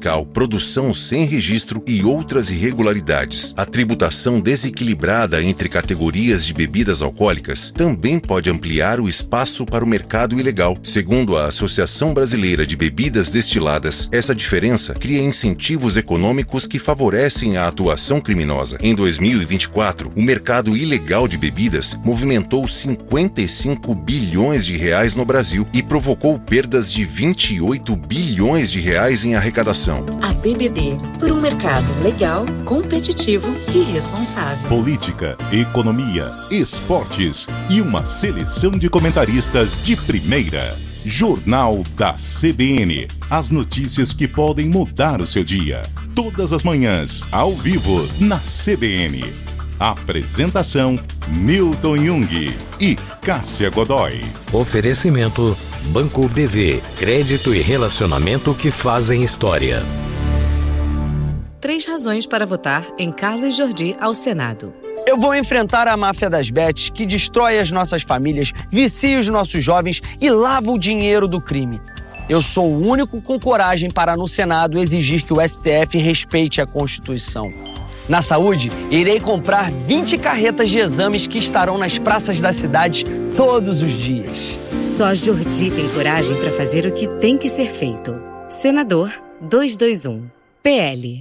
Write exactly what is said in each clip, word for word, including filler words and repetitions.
ilegal, produção sem registro e outras irregularidades. A tributação desequilibrada entre categorias de bebidas alcoólicas também pode ampliar o espaço para o mercado ilegal. Segundo a Associação Brasileira de Bebidas Destiladas, essa diferença cria incentivos econômicos que favorecem a atuação criminosa. Em dois mil e vinte e quatro, o mercado ilegal de bebidas movimentou cinquenta e cinco bilhões de reais no Brasil e provocou perdas de vinte e oito bilhões de reais em arrecadação. A B B D, por um mercado legal, competitivo e responsável. Política, economia, esportes e uma seleção de comentaristas de primeira. Jornal da C B N. As notícias que podem mudar o seu dia. Todas as manhãs, ao vivo, na C B N. Apresentação: Newton Jung e Cássia Godoy. Oferecimento: Banco B V. Crédito e relacionamento que fazem história. Três razões para votar em Carlos Jordi ao Senado. Eu vou enfrentar a máfia das bets que destrói as nossas famílias, vicia os nossos jovens e lava o dinheiro do crime. Eu sou o único com coragem para, no Senado, exigir que o S T F respeite a Constituição. Na saúde, irei comprar vinte carretas de exames que estarão nas praças da cidade todos os dias. Só Jordi tem coragem para fazer o que tem que ser feito. Senador duzentos e vinte e um, P L.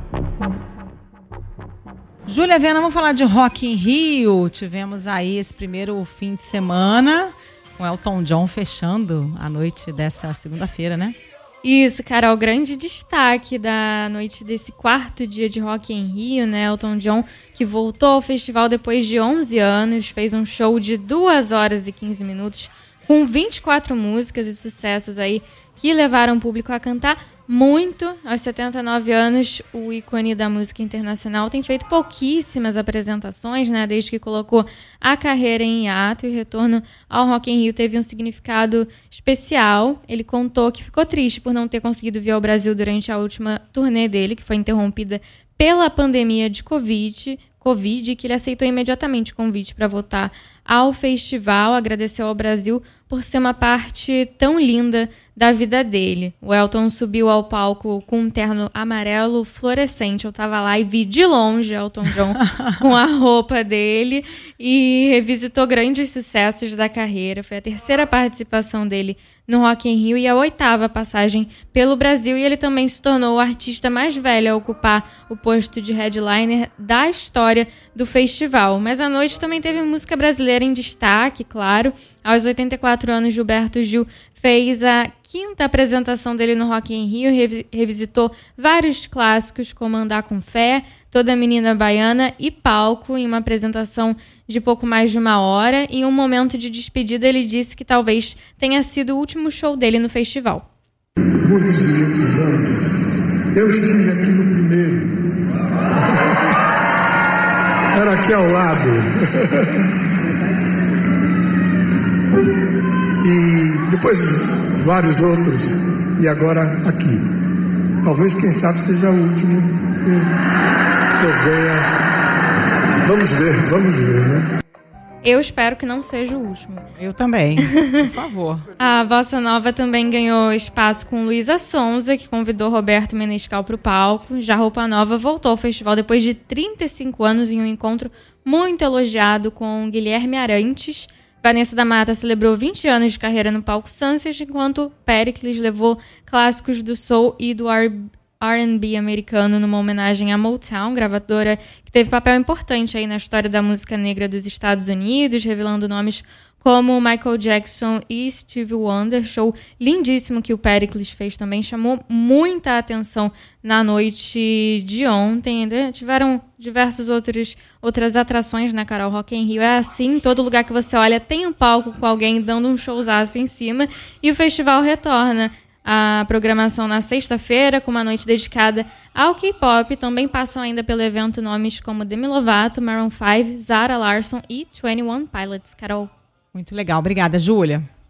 Júlia Viana, vamos falar de Rock in Rio. Tivemos aí esse primeiro fim de semana com Elton John fechando a noite dessa segunda-feira, né? Isso, Carol, grande destaque da noite desse quarto dia de Rock in Rio, né? Elton John, que voltou ao festival depois de onze anos, fez um show de duas horas e quinze minutos, com vinte e quatro músicas e sucessos aí que levaram o público a cantar muito. Aos setenta e nove anos, o ícone da música internacional tem feito pouquíssimas apresentações, né? Desde que colocou a carreira em hiato, e o retorno ao Rock in Rio teve um significado especial. Ele contou que ficou triste por não ter conseguido vir ao Brasil durante a última turnê dele, que foi interrompida pela pandemia de Covid, Covid, que ele aceitou imediatamente o convite para voltar ao festival. Agradeceu ao Brasil por ser uma parte tão linda da vida dele. O Elton subiu ao palco com um terno amarelo fluorescente. Eu tava lá e vi de longe Elton John com a roupa dele e revisitou grandes sucessos da carreira. Foi a terceira participação dele no Rock in Rio e a oitava passagem pelo Brasil, e ele também se tornou o artista mais velho a ocupar o posto de headliner da história do festival. Mas a noite também teve música brasileira em destaque, claro. Aos oitenta e quatro anos, Gilberto Gil fez a quinta apresentação dele no Rock in Rio, revi- revisitou vários clássicos como Andar com Fé, Toda Menina Baiana e Palco, em uma apresentação de pouco mais de uma hora. Em um momento de despedida, ele disse que talvez tenha sido o último show dele no festival. Muitos e muitos anos, eu estive aqui no primeiro. Era aqui ao lado. E depois vários outros, e agora aqui. Talvez, quem sabe, seja o último que eu venha. Vamos ver, vamos ver, né? Eu espero que não seja o último. Eu também, por favor. A Bossa Nova também ganhou espaço com Luísa Sonza, que convidou Roberto Menescal para o palco. Já Roupa Nova voltou ao festival depois de trinta e cinco anos em um encontro muito elogiado com Guilherme Arantes. Vanessa da Mata celebrou vinte anos de carreira no palco Sunset, enquanto Péricles levou clássicos do soul e do R and B americano numa homenagem à Motown, gravadora que teve papel importante aí na história da música negra dos Estados Unidos, revelando nomes como Michael Jackson e Stevie Wonder. Show lindíssimo que o Péricles fez também, chamou muita atenção na noite de ontem. Ainda tiveram diversas outros, outras atrações na Carol. Rock in Rio é assim, todo lugar que você olha tem um palco com alguém dando um showzaço em cima, e o festival retorna a programação na sexta-feira com uma noite dedicada ao K-pop. Também passam ainda pelo evento nomes como Demi Lovato, Maroon five, Zara Larsson e twenty one Pilots. Carol. Muito legal. Obrigada, Júlia.